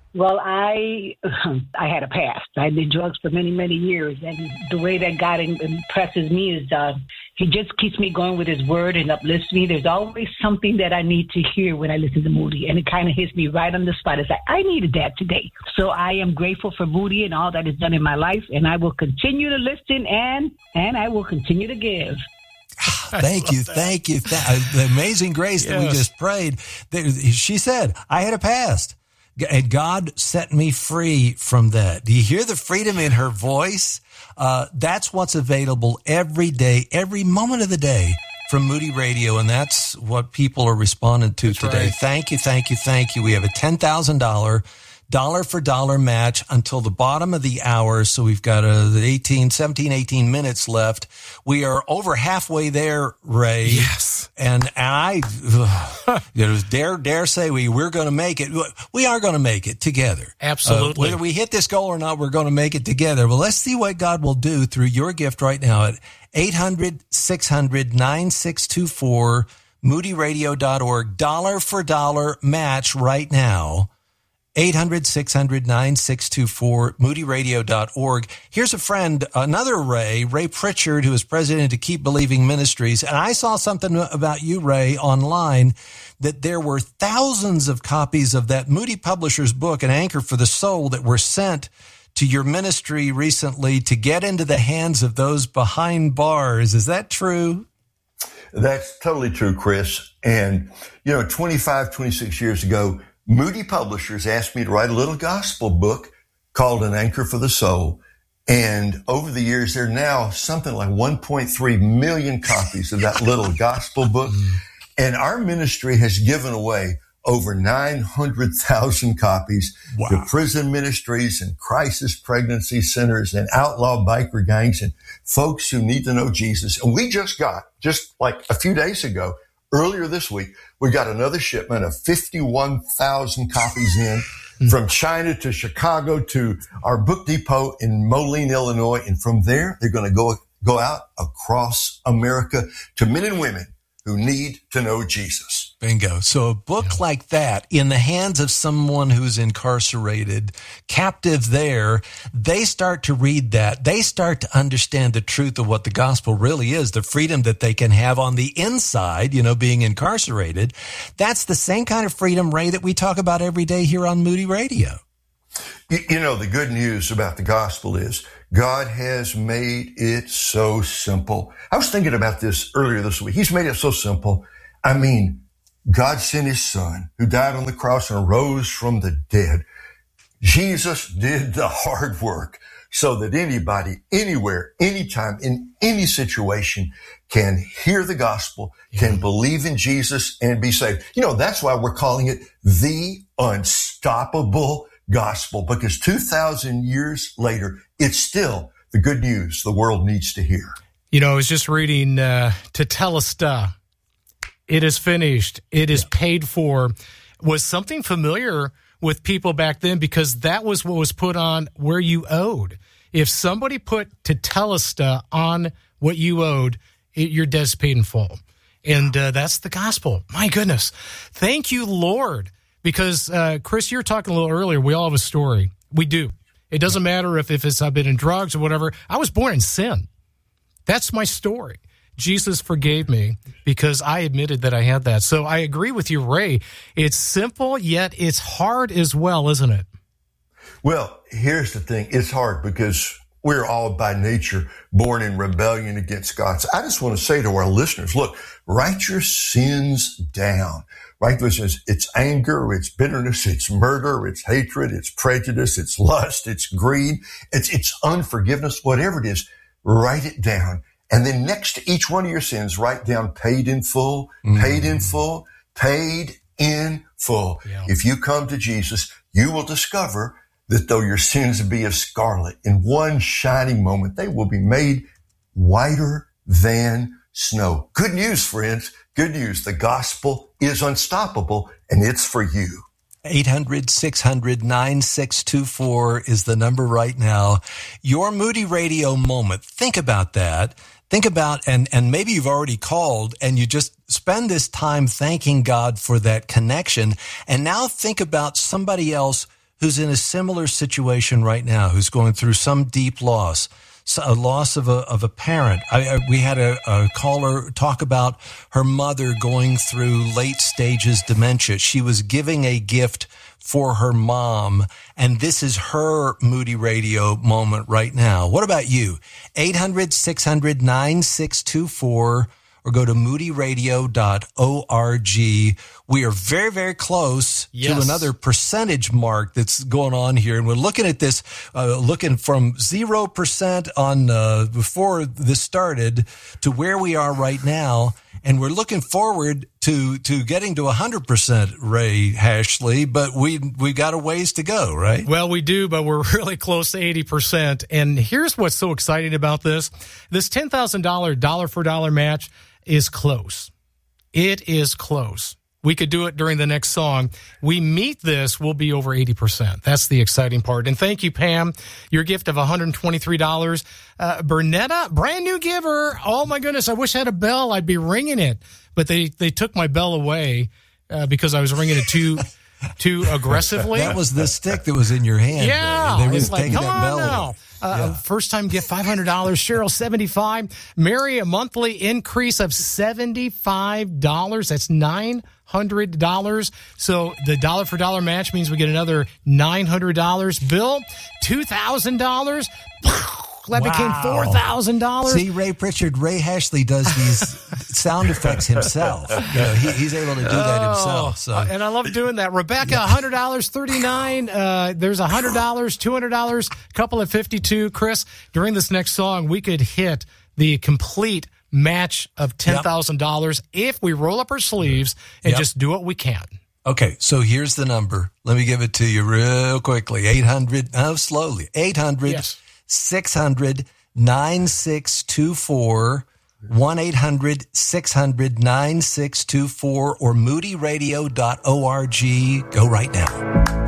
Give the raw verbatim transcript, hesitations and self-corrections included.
Well, I I had a past. I did drugs for many, many years. And the way that God impresses me is uh, he just keeps me going with his word and uplifts me. There's always something that I need to hear when I listen to Moody. And it kind of hits me right on the spot. It's like, I needed that today. So I am grateful for Moody and all that is done in my life. And I will continue to listen and, and I will continue to give. Thank you, that. thank you. Th- the amazing grace yes. that we just prayed. She said, I had a past. And God set me free from that. Do you hear the freedom in her voice? Uh, that's what's available every day, every moment of the day from Moody Radio. And that's what people are responding to that's today. Right. Thank you, thank you, thank you. We have a ten thousand dollars dollar for dollar match until the bottom of the hour. So we've got uh, eighteen, seventeen, eighteen minutes left. We are over halfway there, Ray. Yes. And, and I uh, you know, dare, dare say we, we're going to make it. We are going to make it together. Absolutely. Uh, whether we hit this goal or not, we're going to make it together. Well, let's see what God will do through your gift right now at eight hundred, six hundred, nine six two four, moody radio dot org. Dollar for dollar match right now. eight hundred, six hundred, nine six two four, moody radio dot org. Here's a friend, another Ray, Ray Pritchard, who is president of Keep Believing Ministries. And I saw something about you, Ray, online, that there were thousands of copies of that Moody Publishers book, An Anchor for the Soul, that were sent to your ministry recently to get into the hands of those behind bars. Is that true? That's totally true, Chris. And, you know, twenty-five, twenty-six years ago, Moody Publishers asked me to write a little gospel book called An Anchor for the Soul. And over the years, there are now something like one point three million copies of that little gospel book. And our ministry has given away over nine hundred thousand copies wow. to prison ministries and crisis pregnancy centers and outlaw biker gangs and folks who need to know Jesus. And we just got, just like a few days ago, earlier this week, we got another shipment of fifty-one thousand copies in from China to Chicago to our book depot in Moline, Illinois. And from there, they're going to go, go out across America to men and women who need to know Jesus. Bingo. So a book yeah. like that in the hands of someone who's incarcerated, captive there, they start to read that. They start to understand the truth of what the gospel really is, the freedom that they can have on the inside, you know, being incarcerated. That's the same kind of freedom, Ray, that we talk about every day here on Moody Radio. You, you know, the good news about the gospel is God has made it so simple. I was thinking about this earlier this week. He's made it so simple. I mean, God sent his son who died on the cross and rose from the dead. Jesus did the hard work so that anybody, anywhere, anytime, in any situation can hear the gospel, can believe in Jesus and be saved. You know, that's why we're calling it the unstoppable gospel, because two thousand years later, it's still the good news the world needs to hear. You know, I was just reading uh, Tetelestai. It is finished. It is paid for. Was something familiar with people back then, because that was what was put on where you owed. If somebody put Tetelestai on what you owed, it, your debt's paid in full. And uh, that's the gospel. My goodness. Thank you, Lord. Because, uh, Chris, you were talking a little earlier. We all have a story. We do. It doesn't matter if, if it's I've been in drugs or whatever. I was born in sin. That's my story. Jesus forgave me because I admitted that I had that. So I agree with you, Ray. It's simple, yet it's hard as well, isn't it? Well, here's the thing. It's hard because we're all by nature born in rebellion against God. So I just want to say to our listeners, look, write your sins down. Right? It's, it's anger, it's bitterness, it's murder, it's hatred, it's prejudice, it's lust, it's greed, it's, it's unforgiveness, whatever it is, write it down. And then next to each one of your sins, write down paid in full, mm. paid in full, paid in full. Yeah. If you come to Jesus, you will discover that though your sins be as scarlet, in one shining moment, they will be made whiter than snow. Good news, friends. Good news. The gospel is unstoppable, and it's for you. eight hundred, six hundred, nine six two four is the number right now. Your Moody Radio moment. Think about that. Think about, and, and maybe you've already called and you just spend this time thanking God for that connection. And now think about somebody else who's in a similar situation right now, who's going through some deep loss, a loss of a of a parent. I, I, we had a, a caller talk about her mother going through late stages dementia. She was giving a gift for her mom, and this is her Moody Radio moment right now. What about you? eight hundred, six hundred, nine six two four or go to moody radio dot org. We are very, very close yes. to another percentage mark that's going on here. And we're looking at this, uh, looking from zero percent on uh, before this started to where we are right now. And we're looking forward to, to getting to one hundred percent, Ray Hashley, but we we got a ways to go, right? Well, we do, but we're really close to eighty percent. And here's what's so exciting about this. This ten thousand dollars dollar-for-dollar match is close. It is close. We could do it during the next song. We meet this, we'll be over eighty percent. That's the exciting part. And thank you, Pam. Your gift of one hundred twenty-three dollars. Uh, Bernetta, brand new giver. Oh, my goodness. I wish I had a bell. I'd be ringing it. But they, they took my bell away uh, because I was ringing it too too aggressively. That was the stick that was in your hand. Yeah. They were it's like, come that on bell now. Uh, yeah. First time gift, five hundred dollars. Cheryl, seventy-five dollars. Mary, a monthly increase of seventy-five dollars. That's nine hundred dollars. So the dollar for dollar match means we get another nine hundred dollars. Bill, two thousand dollars. That wow. became four thousand dollars. See, Ray Pritchard, Ray Hashley does these sound effects himself. You know, he, he's able to do oh, that himself. So. Uh, and I love doing that. Rebecca, one hundred dollars, thirty-nine dollars. Uh, there's one hundred dollars, two hundred dollars, a couple of fifty-two. Chris, during this next song, we could hit the complete match of ten thousand dollars yep. if we roll up our sleeves and yep. just do what we can. Okay, so here's the number. Let me give it to you real quickly. eight hundred, oh, slowly. eight hundred, yes. six hundred, nine six two four, one eight hundred, six hundred, nine six two four, or moody radio dot org. Go right now.